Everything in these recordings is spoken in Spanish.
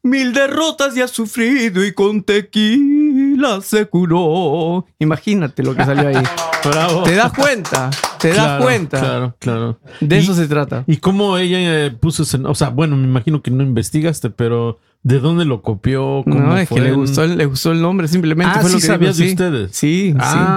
1000 derrotas ya ha sufrido y con tequila se curó. Imagínate lo que salió ahí. Bravo. ¿Te das cuenta? ¿Te das cuenta? Claro. De eso se trata. ¿Y cómo ella puso ese? O sea, bueno, me imagino que no investigaste, pero ¿de dónde lo copió? ¿Cómo No, es fue? que le gustó el nombre, simplemente fue lo que sabías dijo, de ustedes. Sí,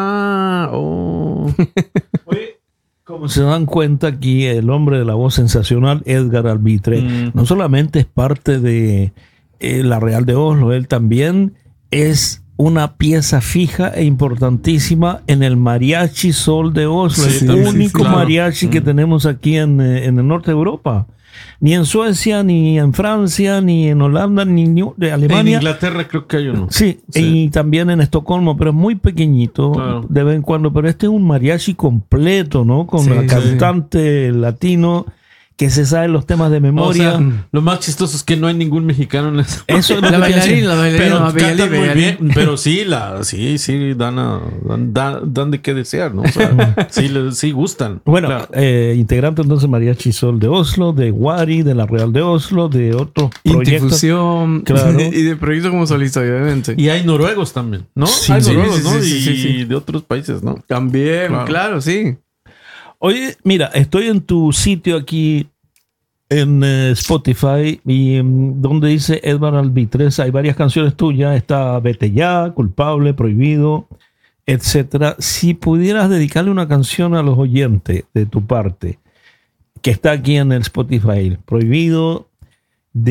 Oye, como se dan cuenta aquí, el hombre de la voz sensacional, Edgar Albitre, no solamente es parte de la Real de Oslo, él también es una pieza fija e importantísima en el Mariachi Sol de Oslo, Sí, el también, único claro. mariachi que tenemos aquí en el norte de Europa. Ni en Suecia, ni en Francia, ni en Holanda, ni de Alemania. En Inglaterra creo que hay uno. Sí, y también en Estocolmo, pero es muy pequeñito, Claro. de vez en cuando. Pero este es un mariachi completo, ¿no? Con Sí, la sí. cantante latino que se sabe los temas de memoria. O sea, lo más chistoso es que no hay ningún mexicano en esa. Eso es lo La que bailarina, Pero más cantan muy bailarina. bien, pero sí, dan de qué desear, ¿no? O sea, sí gustan. Bueno, Claro. integrante entonces Mariachi Sol de Oslo, de Wari, de la Real de Oslo, de otros proyectos. Intifusión. Claro. Y de proyectos como solista, obviamente. Y hay noruegos también, ¿no? Sí, hay sí, noruegos, ¿no? sí, y sí. de otros países, ¿no? También, Claro. claro, sí. Oye, mira, estoy en tu sitio aquí en Spotify y donde dice Edgar Albitres, hay varias canciones tuyas, está Vete Ya, Culpable, Prohibido, etcétera. Si pudieras dedicarle una canción a los oyentes de tu parte, que está aquí en el Spotify, Prohibido,